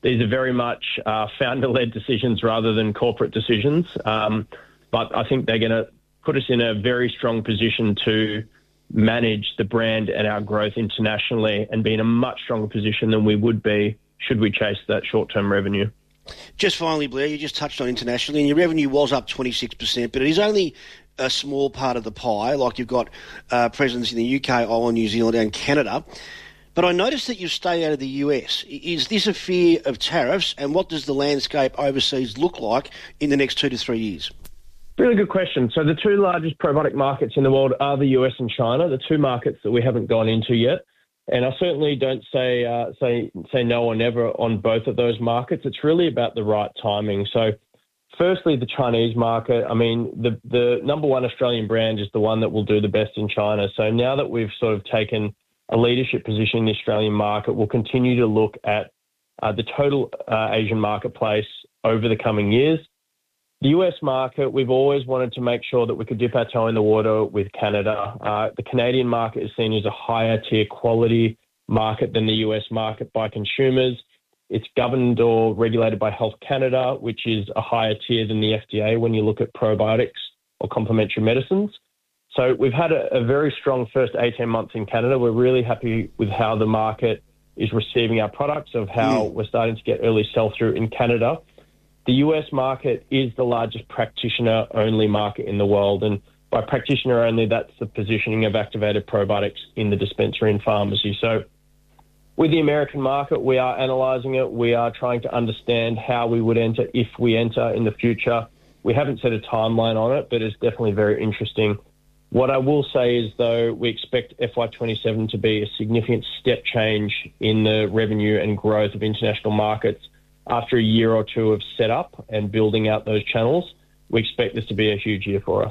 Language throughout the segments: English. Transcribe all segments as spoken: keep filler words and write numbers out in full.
these are very much uh, founder-led decisions rather than corporate decisions. Um, but I think they're going to put us in a very strong position to manage the brand and our growth internationally and be in a much stronger position than we would be should we chase that short-term revenue. Just finally, Blair, you just touched on internationally, and your revenue was up twenty-six percent, but it is only a small part of the pie. Like, you've got uh, presence in the U K, Ireland, New Zealand and Canada. But I noticed that you've stayed out of the U S. Is this a fear of tariffs, and what does the landscape overseas look like in the next two to three years? Really good question. So the two largest probiotic markets in the world are the U S and China, the two markets that we haven't gone into yet. And I certainly don't say uh, say say no or never on both of those markets. It's really about the right timing. So firstly, the Chinese market, I mean, the, the number one Australian brand is the one that will do the best in China. So now that we've sort of taken a leadership position in the Australian market, we'll continue to look at uh, the total uh, Asian marketplace over the coming years. The U S market, we've always wanted to make sure that we could dip our toe in the water with Canada. Uh, the Canadian market is seen as a higher tier quality market than the U S market by consumers. It's governed or regulated by Health Canada, which is a higher tier than the F D A when you look at probiotics or complementary medicines. So we've had a, a very strong first eighteen months in Canada. We're really happy with how the market is receiving our products, of how mm. we're starting to get early sell-through in Canada. The U S market is the largest practitioner-only market in the world, and by practitioner-only, that's the positioning of activated probiotics in the dispensary and pharmacy. So with the American market, we are analysing it. We are trying to understand how we would enter if we enter in the future. We haven't set a timeline on it, but it's definitely very interesting. What I will say is, though, we expect F Y twenty-seven to be a significant step change in the revenue and growth of international markets. After a year or two of setup and building out those channels, we expect this to be a huge year for us.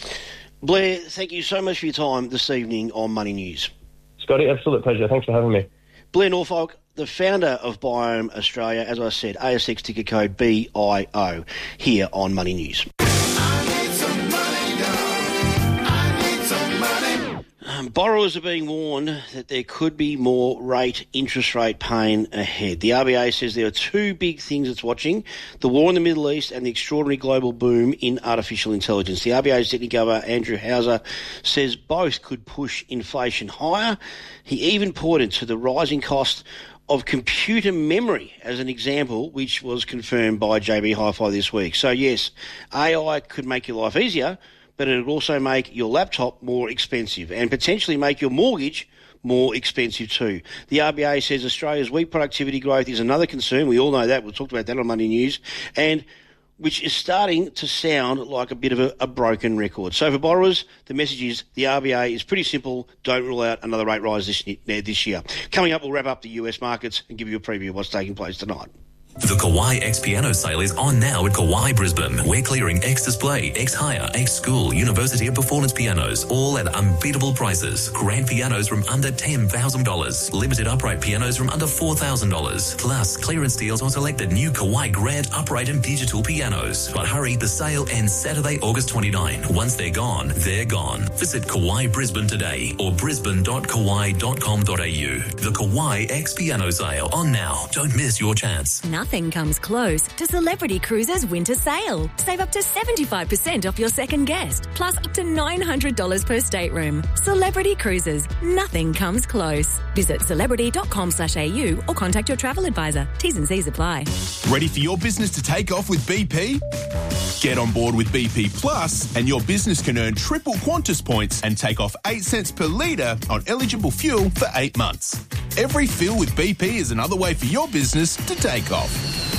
Blair, thank you so much for your time this evening on Money News. Scotty, absolute pleasure. Thanks for having me. Blair Norfolk, the founder of Biome Australia, as I said, A S X ticker code B I O, here on Money News. Borrowers are being warned that there could be more rate, interest rate pain ahead. The R B A says there are two big things it's watching: the war in the Middle East and the extraordinary global boom in artificial intelligence. The R B A's Deputy Governor, Andrew Hauser, says both could push inflation higher. He even pointed to the rising cost of computer memory as an example, which was confirmed by J B Hi-Fi this week. So yes, A I could make your life easier, but it would also make your laptop more expensive and potentially make your mortgage more expensive too. The R B A says Australia's weak productivity growth is another concern. We all know that. We've talked about that on Monday News, and which is starting to sound like a bit of a, a broken record. So for borrowers, the message is the R B A is pretty simple. Don't rule out another rate rise this, this year. Coming up, we'll wrap up the U S markets and give you a preview of what's taking place tonight. The Kawai X Piano sale is on now at Kawai Brisbane. We're clearing X Display, X Hire, X School, University of Performance pianos, all at unbeatable prices. Grand pianos from under ten thousand dollars. Limited upright pianos from under four thousand dollars. Plus, clearance deals on selected new Kawai Grand upright and digital pianos. But hurry, the sale ends Saturday, August twenty-ninth. Once they're gone, they're gone. Visit Kawai Brisbane today or brisbane dot kawai dot com dot a u. The Kawai X Piano sale on now. Don't miss your chance. Nothing comes close to Celebrity Cruises' winter sale. Save up to seventy-five percent off your second guest, plus up to nine hundred dollars per stateroom. Celebrity Cruises. Nothing comes close. Visit celebrity dot com slash a u or contact your travel advisor. T's and C's apply. Ready for your business to take off with B P? Get on board with B P Plus and your business can earn triple Qantas points and take off eight cents per litre on eligible fuel for eight months. Every fill with B P is another way for your business to take off.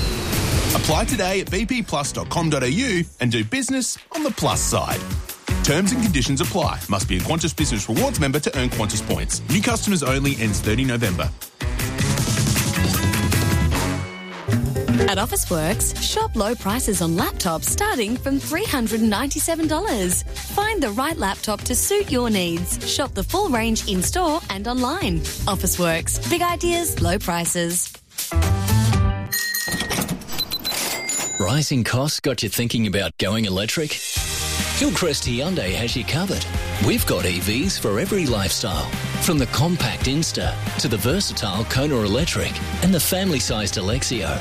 Apply today at b p plus dot com dot a u and do business on the plus side. Terms and conditions apply. Must be a Qantas Business Rewards member to earn Qantas points. New customers only. Ends thirtieth of November. At Officeworks, shop low prices on laptops starting from three hundred ninety-seven dollars. Find the right laptop to suit your needs. Shop the full range in-store and online. Officeworks. Big ideas, low prices. Rising costs got you thinking about going electric? Hillcrest Hyundai has you covered. We've got E Vs for every lifestyle, from the compact Insta to the versatile Kona Electric and the family-sized Alexio.